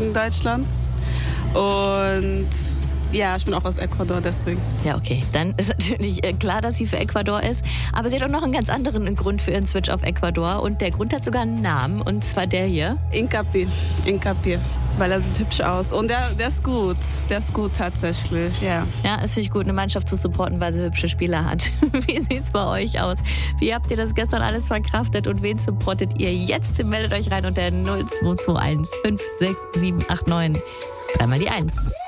gegen Deutschland. Und ja, ich bin auch aus Ecuador, deswegen. Ja, okay. Dann ist natürlich klar, dass sie für Ecuador ist. Aber sie hat auch noch einen ganz anderen Grund für ihren Switch auf Ecuador. Und der Grund hat sogar einen Namen. Und zwar der hier. Incapi. Weil er sieht hübsch aus. Und der ist gut. Der ist gut tatsächlich, ja. Ja, es finde ich gut, eine Mannschaft zu supporten, weil sie hübsche Spieler hat. Wie sieht's bei euch aus? Wie habt ihr das gestern alles verkraftet? Und wen supportet ihr jetzt? Meldet euch rein unter 0221 56789. Dreimal die 1.